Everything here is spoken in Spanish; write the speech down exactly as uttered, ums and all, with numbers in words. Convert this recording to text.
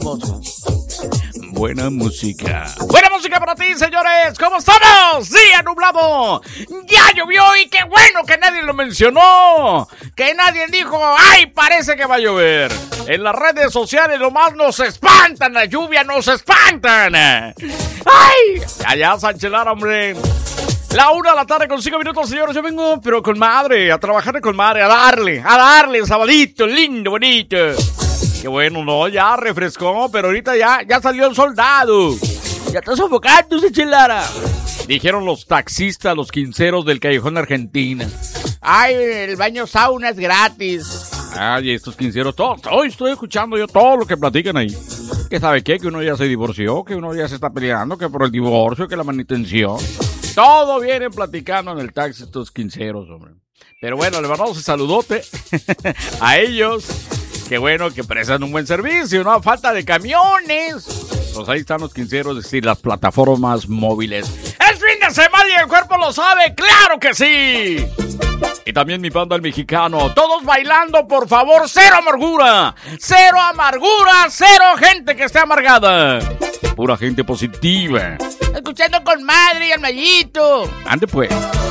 música. Buena música. Buena música para ti, señores. ¿Cómo estamos? Día nublado. Ya llovió y qué bueno que nadie lo mencionó. Que nadie dijo, ay, parece que va a llover. En las redes sociales nomás nos espantan la lluvia, nos espantan. Ay, allá Sanchelar, hombre. La una de la tarde con cinco minutos, señores. Yo vengo, pero con madre, a trabajar con madre, a darle, a darle, sabadito, lindo, bonito. Qué bueno, no, ya refrescó, pero ahorita ya, ya salió el soldado. Ya está sofocando, Sanchelara. Dijeron los taxistas, los quinceros del Callejón Argentina. Ay, el baño sauna es gratis. Ay, estos quinceros, todo, todo, estoy escuchando yo todo lo que platican ahí. Que sabe qué, que uno ya se divorció, que uno ya se está peleando, que por el divorcio, que la manutención. Todo vienen platicando en el taxi estos quinceros, hombre. Pero bueno, le mandamos un saludote a ellos. Qué bueno que prestan un buen servicio, ¿no? A falta de camiones. Pues ahí están los quinceros, es decir, las plataformas móviles. ¡Es fin de semana y el cuerpo lo sabe! ¡Claro que sí! Y también mi panda el mexicano. Todos bailando, por favor. ¡Cero amargura! ¡Cero amargura! ¡Cero gente que esté amargada! Pura gente positiva. Escuchando con madre y al Mayito. Ande pues.